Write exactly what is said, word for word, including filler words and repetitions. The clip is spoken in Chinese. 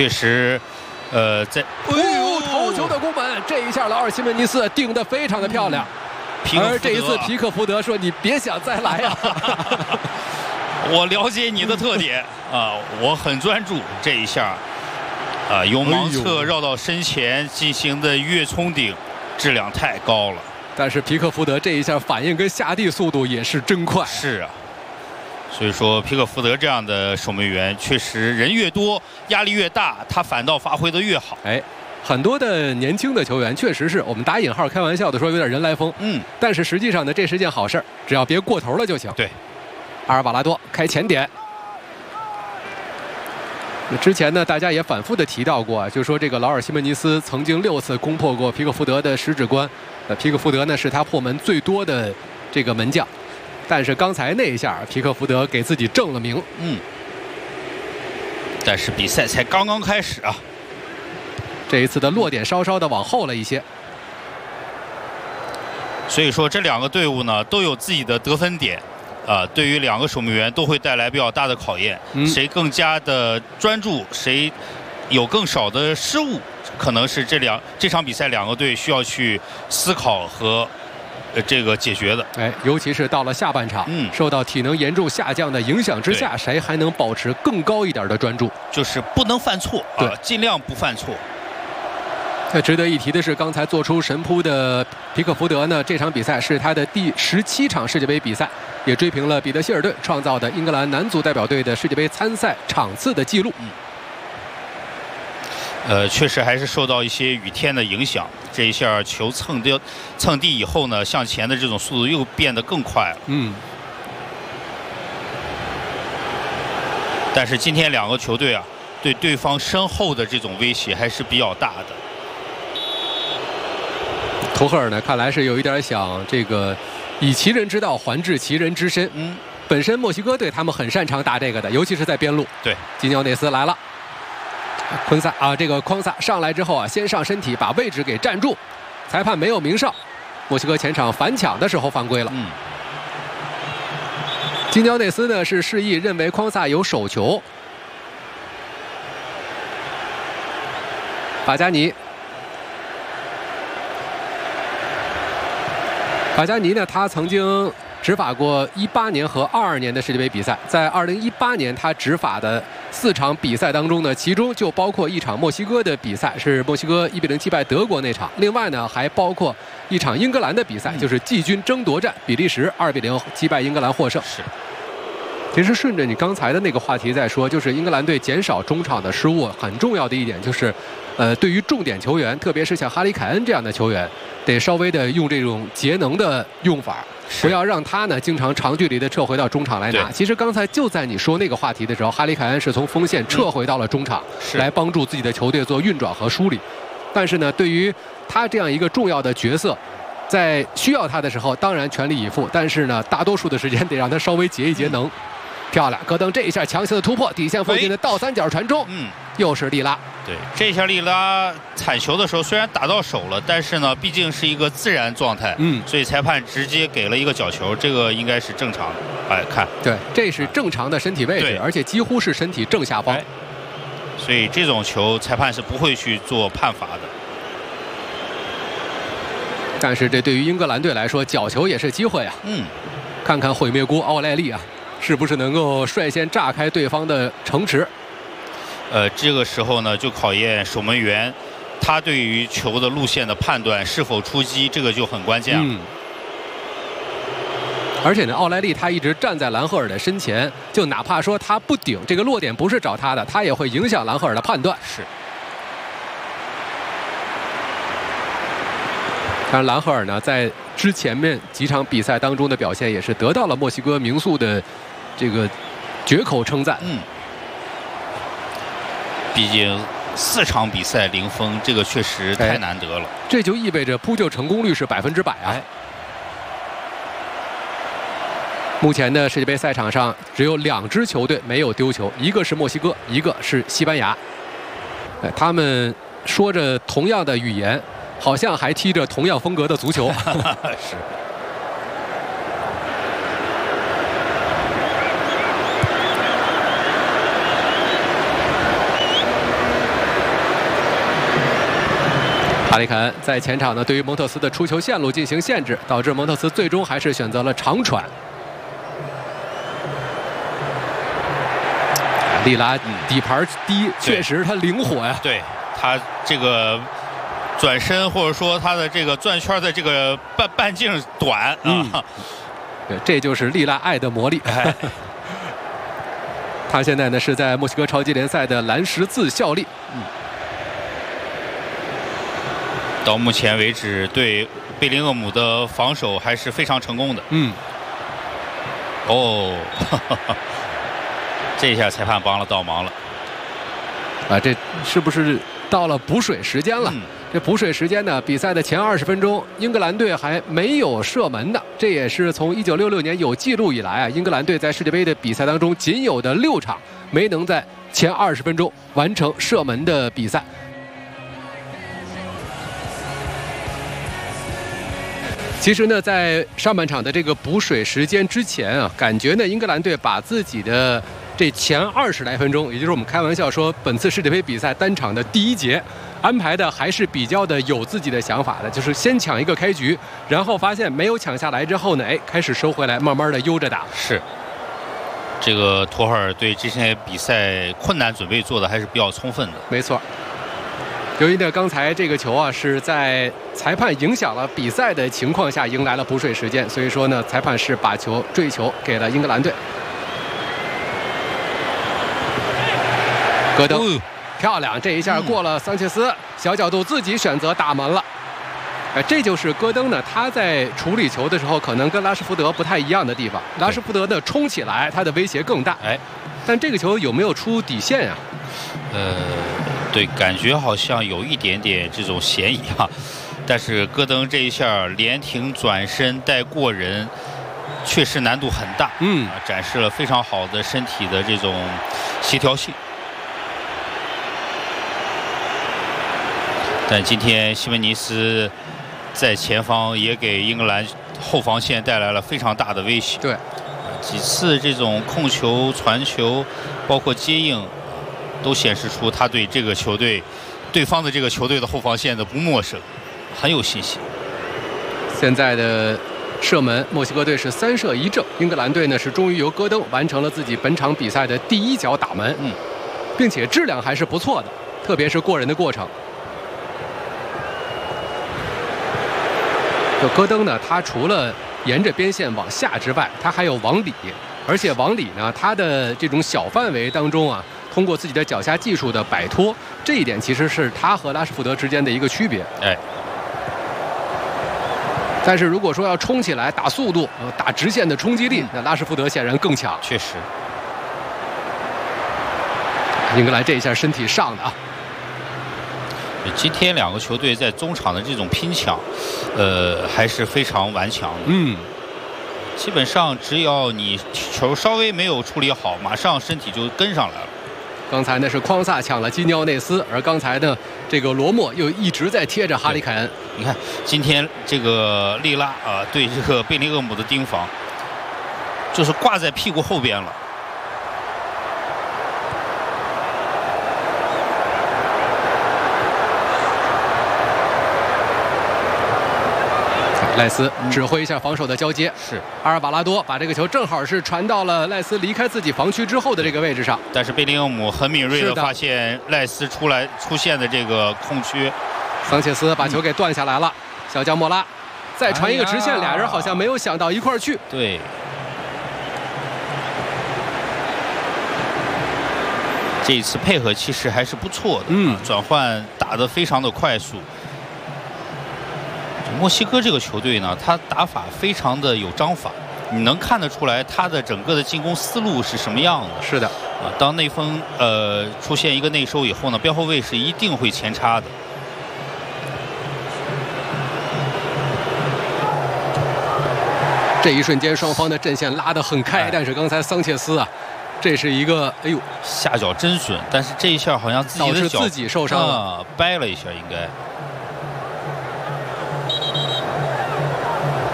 确实，呃，在哦，头球的攻门，这一下劳尔西门尼斯顶得非常的漂亮。 皮克福德而这一次皮克福德说：“你别想再来啊！” 我了解你的特点啊，我很专注。这一下，啊，由盲侧绕到身前进行的越冲顶，质量太高了。 但是皮克福德这一下反应跟下地速度也是真快。 是啊。所以说，皮克福德这样的守门员，确实人越多，压力越大，他反倒发挥得越好。 哎，很多的年轻的球员，确实是我们打引号开玩笑的说有点人来疯， 嗯， 但是实际上呢，这是件好事儿，只要别过头了就行。 对， 阿尔瓦拉多开前点。之前呢，大家也反复的提到过，就说这个劳尔西门尼斯曾经六次攻破过皮克福德的十指关，呃，皮克福德呢是他破门最多的这个门将。但是刚才那一下，皮克福德给自己正了名。 嗯。但是比赛才刚刚开始啊， 这一次的落点稍稍的往后了一些。 所以说这两个队伍呢都有自己的得分点，啊、呃，对于两个守门员都会带来比较大的考验。嗯、谁更加的专注，谁有更少的失误，可能是这两这场比赛两个队需要去思考和。呃，这个解决的， 哎，尤其是到了下半场，嗯，受到体能严重下降的影响之下，谁还能保持更高一点的专注？ 就是不能犯错，对、呃，尽量不犯错。 那值得一提的是，刚才做出神扑的皮克福德呢，这场比赛是他的第十七场世界杯比赛，也追平了彼得希尔顿创造的英格兰男足代表队的世界杯参赛场次的记录。嗯。 呃，确实还是受到一些雨天的影响，这一下球蹭地蹭地以后呢，向前的这种速度又变得更快了。嗯。但是今天两个球队啊，对对方身后的这种威胁还是比较大的。 图赫尔呢，看来是有一点想这个以其人之道还治其人之身。嗯。本身墨西哥队他们很擅长打这个的，尤其是在边路。 对。 基纽内斯来了。昆萨啊，这个匡萨上来之后啊，先上身体把位置给站住，裁判没有鸣哨。墨西哥前场反抢的时候犯规了。嗯。金焦内斯呢是示意认为匡萨有手球。巴加尼，巴加尼呢，他曾经执法过一八年和二二年的世界杯比赛，在二零一八年他执法的四场比赛当中呢，其中就包括一场墨西哥的比赛，是墨西哥一比零击败德国那场。另外呢，还包括一场英格兰的比赛，就是季军争夺战，比利时二比零击败英格兰获胜。 是。 其实顺着你刚才的那个话题再说，就是英格兰队减少中场的失误，很重要的一点就是，呃，对于重点球员，特别是像哈里凯恩这样的球员，得稍微的用这种节能的用法。不要让他呢经常长距离的撤回到中场来拿。其实刚才就在你说那个话题的时候，哈里凯恩是从锋线撤回到了中场，嗯、来帮助自己的球队做运转和梳理。但是呢，对于他这样一个重要的角色，在需要他的时候，当然全力以赴。但是呢，大多数的时间得让他稍微节一节能。嗯、漂亮，戈登这一下强行的突破，底线附近的倒三角传中，嗯，又是利拉。 对，这一下利拉铲球的时候虽然打到手了，但是呢，毕竟是一个自然状态，嗯，所以裁判直接给了一个角球，这个应该是正常的。哎，看， 对，这是正常的身体位置，而且几乎是身体正下方， 所以这种球裁判是不会去做判罚的。 但是这对于英格兰队来说，角球也是机会啊。嗯，看看毁灭锅奥莱利啊，是不是能够率先炸开对方的城池？ 呃，这个时候呢，就考验守门员他对于球的路线的判断，是否出击，这个就很关键了。嗯。 而且呢，奥莱利他一直站在兰赫尔的身前，就哪怕说他不顶，这个落点不是找他的，他也会影响兰赫尔的判断。 是。 当然，兰赫尔呢，在之前面几场比赛当中的表现，也是得到了墨西哥名宿的这个绝口称赞。嗯。 毕竟四场比赛零封，这个确实太难得了。 这就意味着扑救成功率是百分之百啊！目前的世界杯赛场上只有两支球队没有丢球，一个是墨西哥，一个是西班牙。哎，他们说着同样的语言，好像还踢着同样风格的足球。 是。 哈里凯恩在前场呢，对于蒙特斯的出球线路进行限制，导致蒙特斯最终还是选择了长传。利拉底盘低，确实他灵活呀。 对他这个转身或者说他的这个转圈的这个半半径短啊，嗯、 对，这就是利拉爱的魔力。哎、他现在呢是在墨西哥超级联赛的蓝十字效力。嗯。 到目前为止，对贝林厄姆的防守还是非常成功的。嗯。哦，呵呵这一下裁判帮了倒忙了。 啊，这是不是到了补水时间了？嗯、这补水时间呢，比赛的前二十分钟，英格兰队还没有射门的，这也是从一九六六年有记录以来啊，英格兰队在世界杯的比赛当中仅有的六场没能在前二十分钟完成射门的比赛。其实呢，在上半场的这个补水时间之前啊，感觉呢，英格兰队把自己的这前二十来分钟，也就是我们开玩笑说本次世界杯比赛单场的第一节，安排的还是比较的有自己的想法的，就是先抢一个开局，然后发现没有抢下来之后呢，哎，开始收回来，慢慢的悠着打。 是，这个图赫尔对这些比赛困难准备做的还是比较充分的。 没错。由于呢，刚才这个球啊是在裁判影响了比赛的情况下迎来了补水时间，所以说呢，裁判是把球坠球给了英格兰队。戈登、哦、漂亮，这一下过了桑切斯，嗯、小角度自己选择打门了。哎，这就是戈登呢，他在处理球的时候可能跟拉什福德不太一样的地方。拉什福德呢冲起来，他的威胁更大。哎，但这个球有没有出底线呀、 啊？呃。对，感觉好像有一点点这种嫌疑啊，但是戈登这一下连停转身带过人，确实难度很大，嗯，啊、展示了非常好的身体的这种协调性。但今天西门尼斯在前方也给英格兰后防线带来了非常大的威胁。 对， 几次这种控球、传球，包括接应。都显示出他对这个球队、对方的这个球队的后防线的不陌生，很有信心。 现在的射门，墨西哥队是三射一正，英格兰队呢是终于由戈登完成了自己本场比赛的第一脚打门，嗯，并且质量还是不错的，特别是过人的过程。就戈登呢，他除了沿着边线往下之外，他还有往里，而且往里呢，他的这种小范围当中啊。通过自己的脚下技术的摆脱，这一点其实是他和拉什福德之间的一个区别。哎，但是如果说要冲起来打速度、打直线的冲击力，那拉什福德显然更强。 确实， 英格兰这一下身体上的啊。 今天两个球队在中场的这种拼抢，呃，还是非常顽强的。嗯。基本上只要你球稍微没有处理好，马上身体就跟上来了。 刚才呢是匡萨抢了基尼奥内斯，而刚才呢这个罗莫又一直在贴着哈里凯恩。 你看今天这个利拉啊、呃、对这个贝林厄姆的盯防，就是挂在屁股后边了。 赖斯指挥一下防守的交接， 是阿尔瓦拉多把这个球正好是传到了赖斯离开自己防区之后的这个位置上。 但是贝林厄姆很敏锐地发现赖斯出来出现的这个空缺， 桑切斯把球给断下来了。嗯、小将莫拉再传一个直线，哎、俩人好像没有想到一块儿去。 对，这一次配合其实还是不错的，嗯，转换打得非常的快速。墨西哥这个球队呢，他打法非常的有章法，你能看得出来他的整个的进攻思路是什么样的。 是的， 啊，当内锋呃出现一个内收以后呢，边后卫是一定会前插的。 这一瞬间，双方的阵线拉得很开，哎、但是刚才桑切斯啊，这是一个哎呦下脚真准，但是这一下好像自己的脚导致自己受伤了， 啊、掰了一下应该。